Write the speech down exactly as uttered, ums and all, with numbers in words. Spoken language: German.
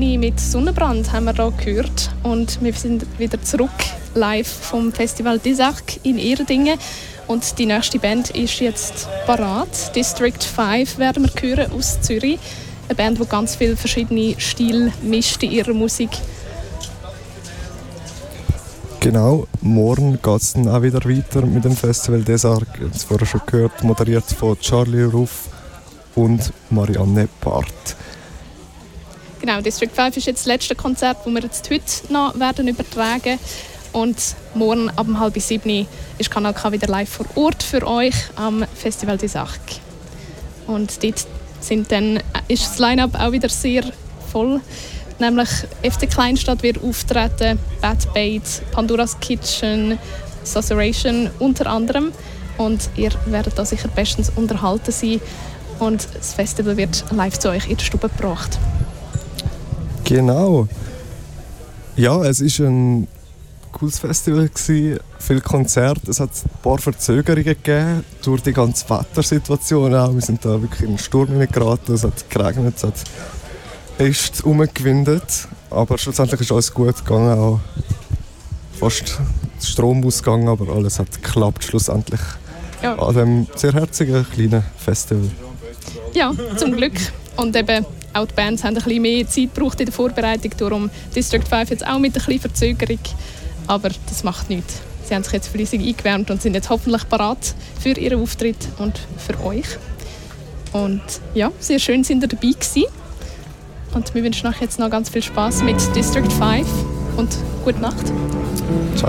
Juni mit Sonnenbrand haben wir da gehört. Und wir sind wieder zurück live vom Festival des Arcs in Erdingen. Und die nächste Band ist jetzt parat. District fünf werden wir hören aus Zürich. Eine Band, die ganz viele verschiedene Stile mischt in ihrer Musik. Genau, morgen geht es dann auch wieder weiter mit dem Festival des Arcs. Ich habe es vorher schon gehört, moderiert von Charlie Ruff und Marianne Barth. Genau, District fünf ist jetzt das letzte Konzert, das wir jetzt heute noch werden übertragen. Und morgen ab um halb sieben ist Kanal K wieder live vor Ort für euch am Festival des Arcs. Und dort sind dann, ist das Line-Up auch wieder sehr voll. Nämlich F C Kleinstadt wird auftreten, Bad Bait, Pandora's Kitchen, Susurration unter anderem. Und ihr werdet da sicher bestens unterhalten sein. Und das Festival wird live zu euch in die Stube gebracht. Genau. Ja, es war ein cooles Festival gewesen, viele Konzerte. Es hat ein paar Verzögerungen gegeben durch die ganze Wettersituation auch. Wir sind da wirklich in einen Sturm geraten, es hat geregnet, es hat echt umgewindet, aber schlussendlich ist alles gut gegangen, auch fast der Strom ausgegangen, aber alles hat geklappt schlussendlich ja. An diesem sehr herzigen kleinen Festival. Ja, zum Glück. Und eben auch die Bands haben ein bisschen mehr Zeit gebraucht in der Vorbereitung, darum District fünf jetzt auch mit ein bisschen Verzögerung, aber das macht nichts. Sie haben sich jetzt fleissig eingewärmt und sind jetzt hoffentlich bereit für ihren Auftritt und für euch. Und ja, sehr schön sind ihr dabei gewesen. Und wir wünschen euch jetzt noch ganz viel Spaß mit District fünf und gute Nacht. Ciao.